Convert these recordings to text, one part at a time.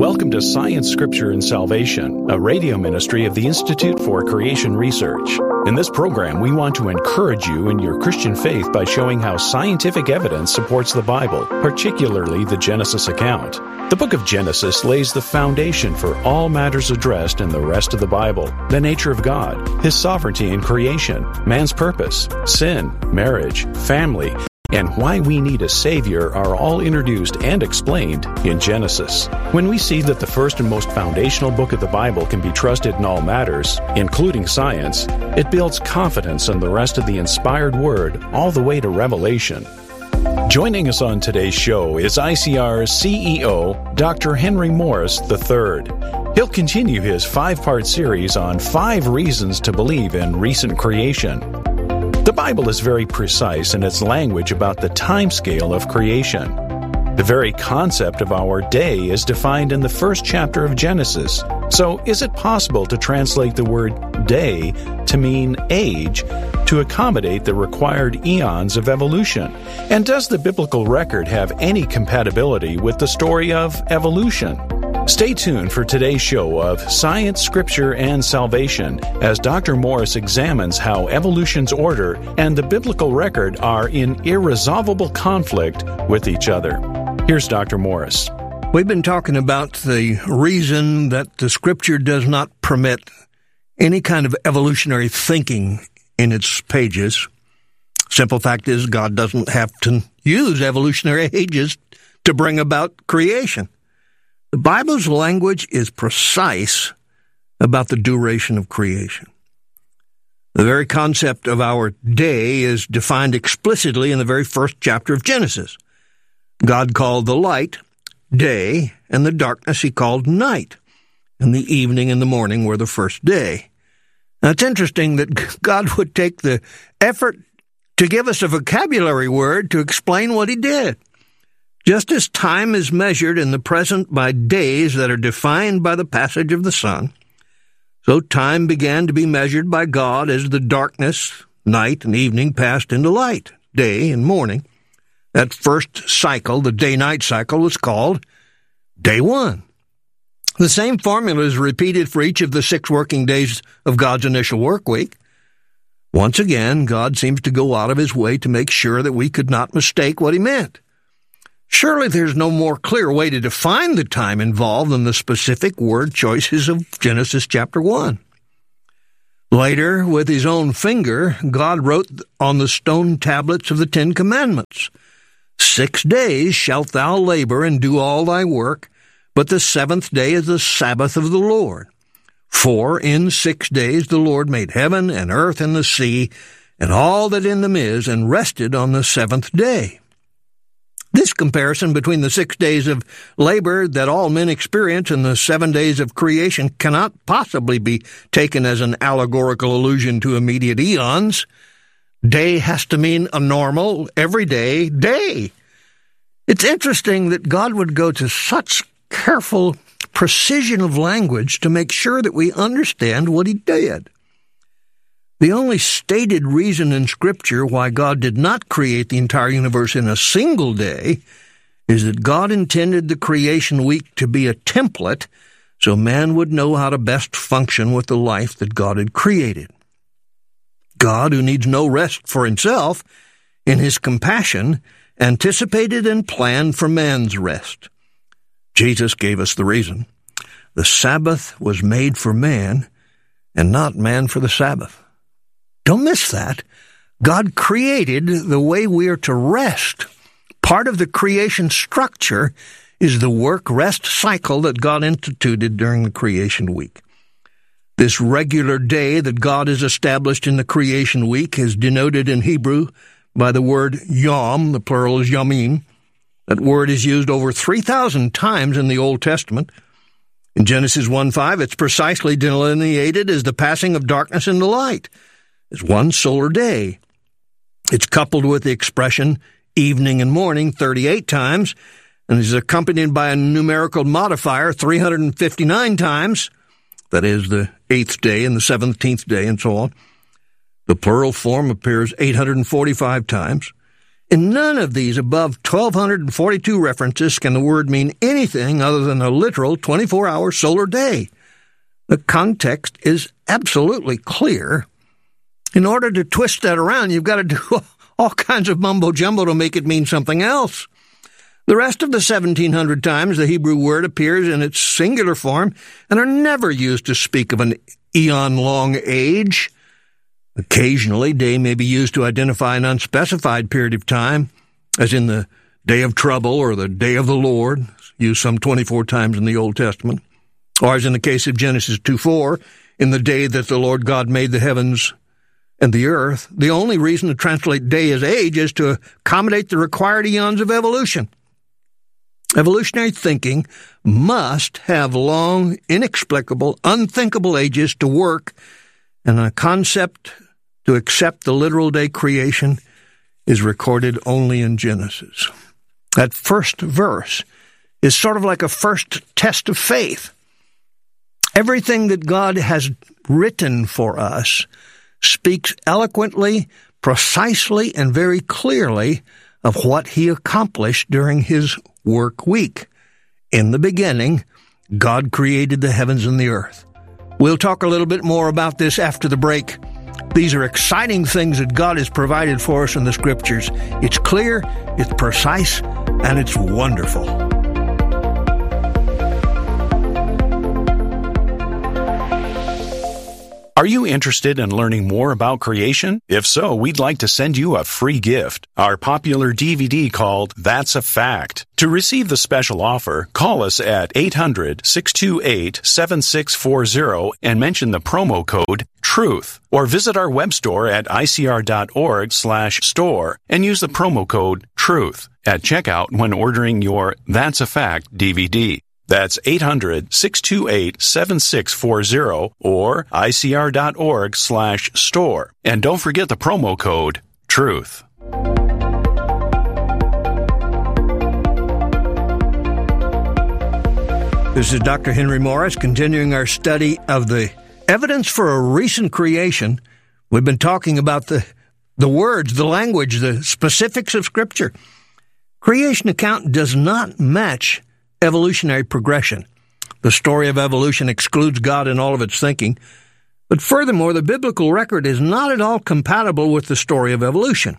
Welcome to Science, Scripture, and Salvation, a radio ministry of the Institute for Creation Research. In this program, we want to encourage you in your Christian faith by showing how scientific evidence supports the Bible, particularly the Genesis account. The book of Genesis lays the foundation for all matters addressed in the rest of the Bible: the nature of God, His sovereignty in creation, man's purpose, sin, marriage, family, and why we need a Savior are all introduced and explained in Genesis. When we see that the first and most foundational book of the Bible can be trusted in all matters, including science, it builds confidence in the rest of the inspired Word all the way to Revelation. Joining us on today's show is ICR's CEO, Dr. Henry Morris III. He'll continue his 5-part series on 5 reasons to believe in recent creation. The Bible is very precise in its language about the time scale of creation. The very concept of our day is defined in the first chapter of Genesis. So, is it possible to translate the word day to mean age to accommodate the required eons of evolution? And does the biblical record have any compatibility with the story of evolution? Stay tuned for today's show of Science, Scripture, and Salvation as Dr. Morris examines how evolution's order and the biblical record are in irresolvable conflict with each other. Here's Dr. Morris. We've been talking about the reason that the Scripture does not permit any kind of evolutionary thinking in its pages. Simple fact is, God doesn't have to use evolutionary ages to bring about creation. The Bible's language is precise about the duration of creation. The very concept of our day is defined explicitly in the very first chapter of Genesis. God called the light day, and the darkness He called night, and the evening and the morning were the first day. Now, it's interesting that God would take the effort to give us a vocabulary word to explain what He did. Just as time is measured in the present by days that are defined by the passage of the sun, so time began to be measured by God as the darkness, night and evening, passed into light, day and morning. That first cycle, the day-night cycle, was called day one. The same formula is repeated for each of the 6 working days of God's initial work week. Once again, God seems to go out of His way to make sure that we could not mistake what He meant. Surely there's no more clear way to define the time involved than the specific word choices of Genesis chapter 1. Later, with His own finger, God wrote on the stone tablets of the 10 Commandments, 6 days shalt thou labor and do all thy work, but the 7th day is the Sabbath of the Lord. For in 6 days the Lord made heaven and earth and the sea, and all that in them is, and rested on the 7th day. This comparison between the 6 days of labor that all men experience and the 7 days of creation cannot possibly be taken as an allegorical allusion to immediate eons. Day has to mean a normal, everyday day. It's interesting that God would go to such careful precision of language to make sure that we understand what He did. The only stated reason in Scripture why God did not create the entire universe in a single day is that God intended the creation week to be a template so man would know how to best function with the life that God had created. God, who needs no rest for Himself, in His compassion, anticipated and planned for man's rest. Jesus gave us the reason. The Sabbath was made for man, and not man for the Sabbath. Don't miss that. God created the way we are to rest. Part of the creation structure is the work-rest cycle that God instituted during the creation week. This regular day that God has established in the creation week is denoted in Hebrew by the word yom, the plural is yamim. That word is used over 3,000 times in the Old Testament. In Genesis 1:5, it's precisely delineated as the passing of darkness into light. It's one solar day. It's coupled with the expression evening and morning 38 times, and is accompanied by a numerical modifier 359 times. That is the 8th day and the 17th day and so on. The plural form appears 845 times. In none of these above 1,242 references can the word mean anything other than a literal 24-hour solar day. The context is absolutely clear. In order to twist that around, you've got to do all kinds of mumbo-jumbo to make it mean something else. The rest of the 1,700 times the Hebrew word appears in its singular form and are never used to speak of an eon-long age. Occasionally, day may be used to identify an unspecified period of time, as in the day of trouble or the day of the Lord, used some 24 times in the Old Testament, or as in the case of Genesis 2:4, in the day that the Lord God made the heavens and the earth. The only reason to translate day as age is to accommodate the required eons of evolution. Evolutionary thinking must have long, inexplicable, unthinkable ages to work, and a concept to accept the literal day creation is recorded only in Genesis. That first verse is sort of like a first test of faith. Everything that God has written for us speaks eloquently, precisely, and very clearly of what he accomplished during his work week. In the beginning, God created the heavens and the earth. We'll talk a little bit more about this after the break. These are exciting things that God has provided for us in the Scriptures. It's clear, it's precise, and it's wonderful. Are you interested in learning more about creation? If so, we'd like to send you a free gift, our popular DVD called That's a Fact. To receive the special offer, call us at 800-628-7640 and mention the promo code TRUTH, or visit our web store at icr.org/store and use the promo code TRUTH at checkout when ordering your That's a Fact DVD. That's 800-628-7640 or icr.org/store. And don't forget the promo code TRUTH. This is Dr. Henry Morris, continuing our study of the evidence for a recent creation. We've been talking about the words, the language, the specifics of Scripture. Creation account does not match evolutionary progression. The story of evolution excludes God in all of its thinking. But furthermore, the biblical record is not at all compatible with the story of evolution.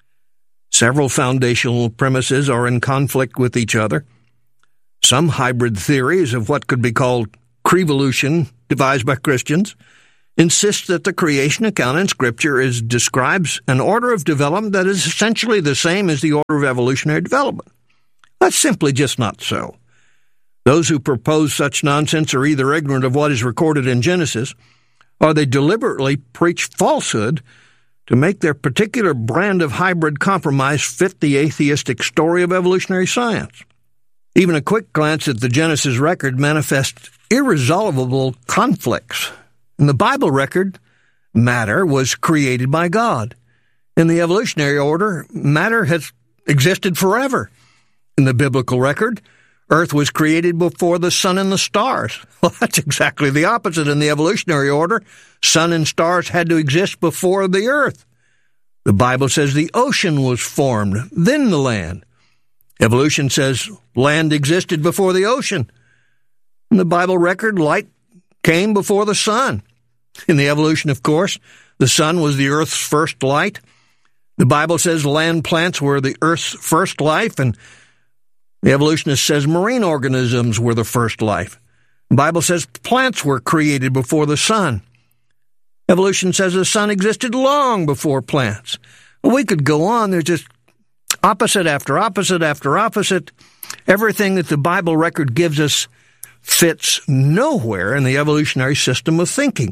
Several foundational premises are in conflict with each other. Some hybrid theories of what could be called crevolution, devised by Christians, insist that the creation account in Scripture describes an order of development that is essentially the same as the order of evolutionary development. That's simply just not so. Those who propose such nonsense are either ignorant of what is recorded in Genesis, or they deliberately preach falsehood to make their particular brand of hybrid compromise fit the atheistic story of evolutionary science. Even a quick glance at the Genesis record manifests irresolvable conflicts. In the Bible record, matter was created by God. In the evolutionary order, matter has existed forever. In the biblical record, Earth was created before the sun and the stars. Well, that's exactly the opposite in the evolutionary order. Sun and stars had to exist before the earth. The Bible says the ocean was formed, then the land. Evolution says land existed before the ocean. In the Bible record, light came before the sun. In the evolution, of course, the sun was the earth's first light. The Bible says land plants were the earth's first life, and the evolutionist says marine organisms were the first life. The Bible says plants were created before the sun. Evolution says the sun existed long before plants. Well, we could go on. There's just opposite after opposite after opposite. Everything that the Bible record gives us fits nowhere in the evolutionary system of thinking.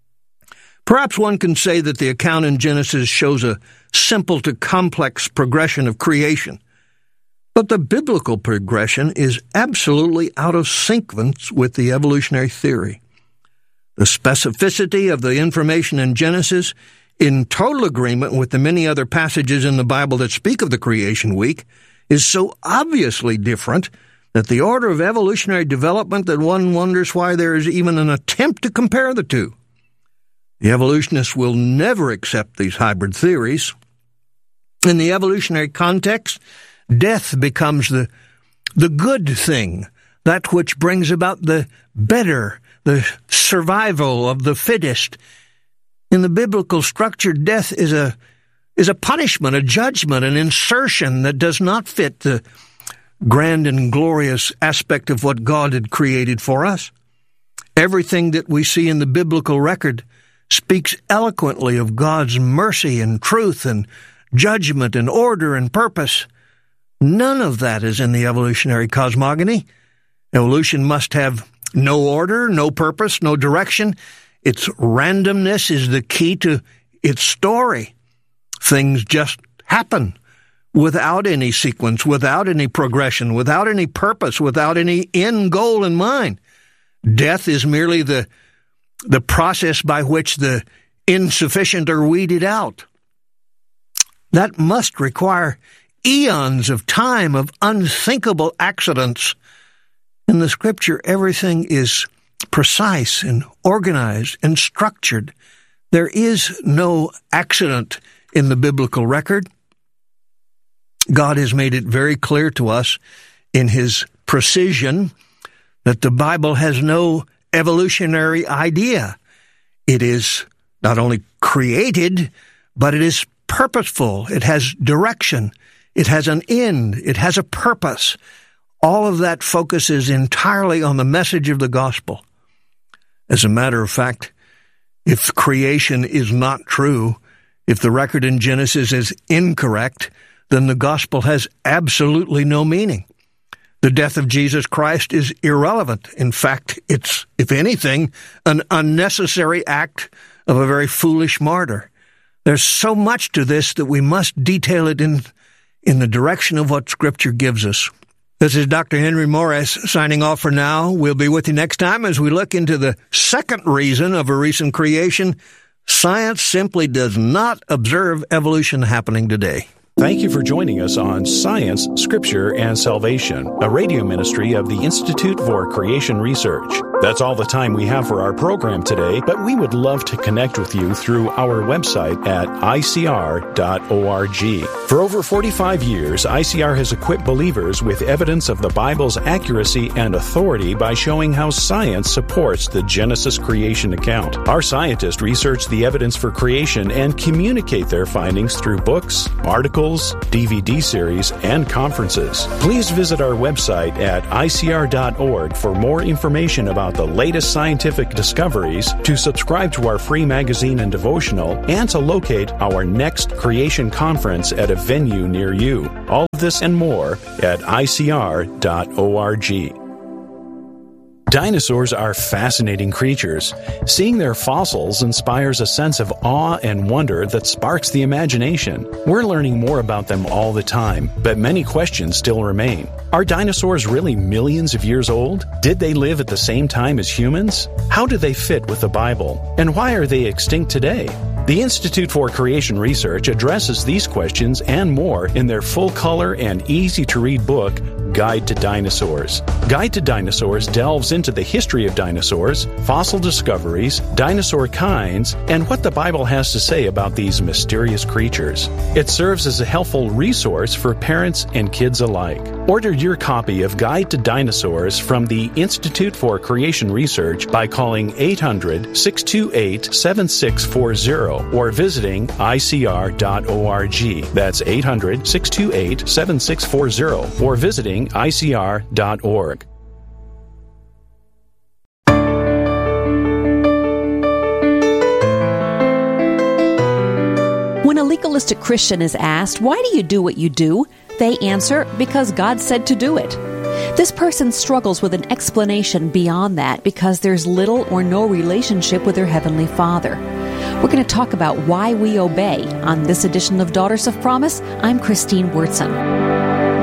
Perhaps one can say that the account in Genesis shows a simple to complex progression of creation. But the biblical progression is absolutely out of sequence with the evolutionary theory. The specificity of the information in Genesis, in total agreement with the many other passages in the Bible that speak of the creation week, is so obviously different that the order of evolutionary development that one wonders why there is even an attempt to compare the two. The evolutionists will never accept these hybrid theories. In the evolutionary context, death becomes the good thing, that which brings about the better, the survival of the fittest. In the biblical structure, death is a punishment, a judgment, an insertion that does not fit the grand and glorious aspect of what God had created for us. Everything that we see in the biblical record speaks eloquently of God's mercy and truth and judgment and order and purpose. None of that is in the evolutionary cosmogony. Evolution must have no order, no purpose, no direction. Its randomness is the key to its story. Things just happen without any sequence, without any progression, without any purpose, without any end goal in mind. Death is merely the process by which the insufficient are weeded out. That must require eons of time of unthinkable accidents. In the Scripture, everything is precise and organized and structured. There is no accident in the biblical record. God has made it very clear to us in His precision that the Bible has no evolutionary idea. It is not only created, but it is purposeful. It has direction. It has an end. It has a purpose. All of that focuses entirely on the message of the gospel. As a matter of fact, if creation is not true, if the record in Genesis is incorrect, then the gospel has absolutely no meaning. The death of Jesus Christ is irrelevant. In fact, it's, if anything, an unnecessary act of a very foolish martyr. There's so much to this that we must detail it in the direction of what Scripture gives us. This is Dr. Henry Morris signing off for now. We'll be with you next time as we look into the second reason of a recent creation. Science simply does not observe evolution happening today. Thank you for joining us on Science, Scripture, and Salvation, a radio ministry of the Institute for Creation Research. That's all the time we have for our program today, but we would love to connect with you through our website at icr.org. For over 45 years, ICR has equipped believers with evidence of the Bible's accuracy and authority by showing how science supports the Genesis creation account. Our scientists research the evidence for creation and communicate their findings through books, articles, DVD series, and conferences. Please visit our website at icr.org for more information about the latest scientific discoveries, to subscribe to our free magazine and devotional, and to locate our next creation conference at a venue near you. All of this and more at icr.org. Dinosaurs are fascinating creatures. Seeing their fossils inspires a sense of awe and wonder that sparks the imagination. We're learning more about them all the time, but many questions still remain. Are dinosaurs really millions of years old? Did they live at the same time as humans? How do they fit with the Bible? And why are they extinct today? The Institute for Creation Research addresses these questions and more in their full-color and easy-to-read book, Guide to Dinosaurs. Guide to Dinosaurs delves into the history of dinosaurs, fossil discoveries, dinosaur kinds, and what the Bible has to say about these mysterious creatures. It serves as a helpful resource for parents and kids alike. Order your copy of Guide to Dinosaurs from the Institute for Creation Research by calling 800-628-7640 or visiting icr.org. That's 800-628-7640 or visiting icr.org. When a legalistic Christian is asked, "Why do you do what you do?" they answer, "Because God said to do it." This person struggles with an explanation beyond that because there's little or no relationship with their Heavenly Father. We're going to talk about why we obey on this edition of Daughters of Promise. I'm Christine Wurtson.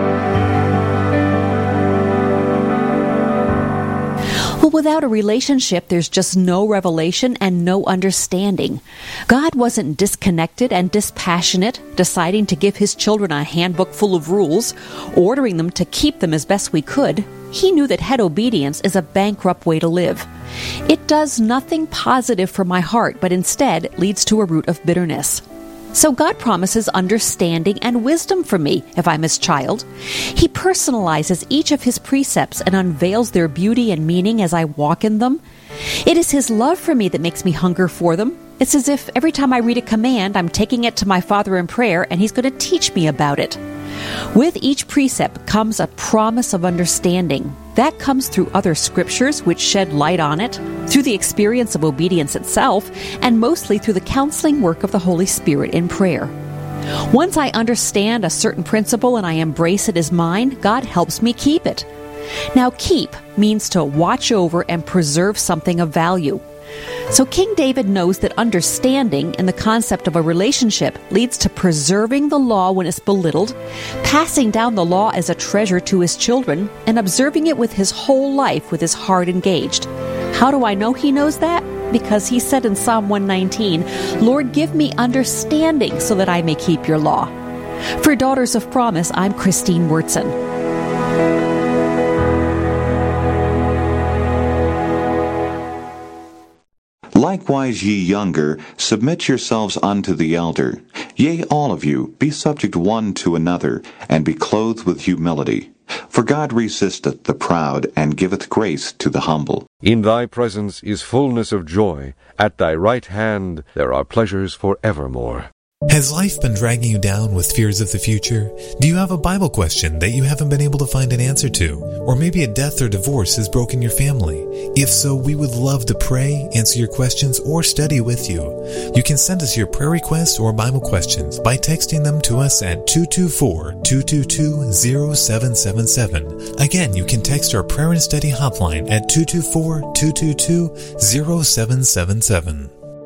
Well, without a relationship, there's just no revelation and no understanding. God wasn't disconnected and dispassionate, deciding to give His children a handbook full of rules, ordering them to keep them as best we could. He knew that head obedience is a bankrupt way to live. It does nothing positive for my heart, but instead leads to a root of bitterness. So God promises understanding and wisdom for me if I'm His child. He personalizes each of His precepts and unveils their beauty and meaning as I walk in them. It is His love for me that makes me hunger for them. It's as if every time I read a command, I'm taking it to my Father in prayer, and He's going to teach me about it. With each precept comes a promise of understanding. That comes through other scriptures which shed light on it, through the experience of obedience itself, and mostly through the counseling work of the Holy Spirit in prayer. Once I understand a certain principle and I embrace it as mine, God helps me keep it. Now, keep means to watch over and preserve something of value. So King David knows that understanding in the concept of a relationship leads to preserving the law when it's belittled, passing down the law as a treasure to his children, and observing it with his whole life with his heart engaged. How do I know he knows that? Because he said in Psalm 119, "Lord, give me understanding so that I may keep your law." For Daughters of Promise, I'm Christine Wurtson. Likewise, ye younger, submit yourselves unto the elder. Yea, all of you, be subject one to another, and be clothed with humility. For God resisteth the proud, and giveth grace to the humble. In thy presence is fullness of joy. At thy right hand there are pleasures for evermore. Has life been dragging you down with fears of the future? Do you have a Bible question that you haven't been able to find an answer to? Or maybe a death or divorce has broken your family? If so, we would love to pray, answer your questions, or study with you. You can send us your prayer requests or Bible questions by texting them to us at 224-222-0777. Again, you can text our prayer and study hotline at 224-222-0777.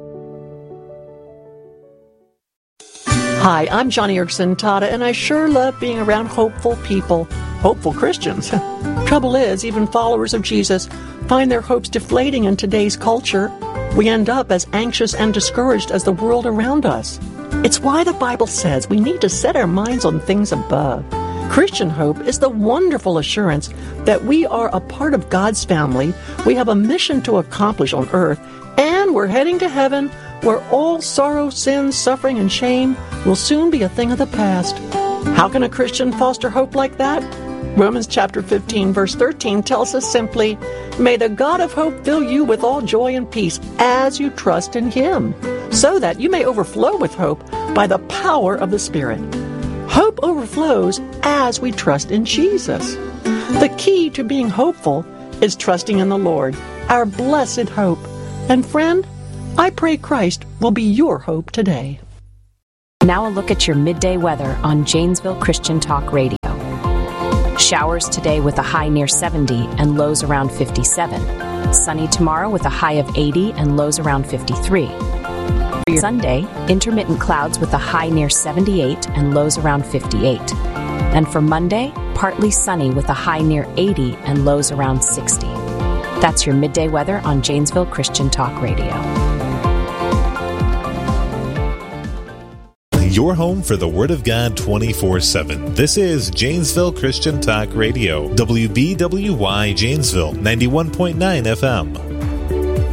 Hi, I'm Johnny Erickson Tada, and I sure love being around hopeful people, hopeful Christians. Trouble is, even followers of Jesus find their hopes deflating in today's culture. We end up as anxious and discouraged as the world around us. It's why the Bible says we need to set our minds on things above. Christian hope is the wonderful assurance that we are a part of God's family, we have a mission to accomplish on earth, and we're heading to heaven, where all sorrow, sin, suffering, and shame will soon be a thing of the past. How can a Christian foster hope like that? Romans chapter 15, verse 13 tells us simply, "May the God of hope fill you with all joy and peace as you trust in Him, so that you may overflow with hope by the power of the Spirit." Hope overflows as we trust in Jesus. The key to being hopeful is trusting in the Lord, our blessed hope. And friend, I pray Christ will be your hope today. Now a look at your midday weather on Janesville Christian Talk Radio. Showers today with a high near 70 and lows around 57. Sunny tomorrow with a high of 80 and lows around 53. For your Sunday, intermittent clouds with a high near 78 and lows around 58. And for Monday, partly sunny with a high near 80 and lows around 60. That's your midday weather on Janesville Christian Talk Radio. Your home for the Word of God 24/7. This is Janesville Christian Talk Radio, WBWY Janesville, 91.9 FM.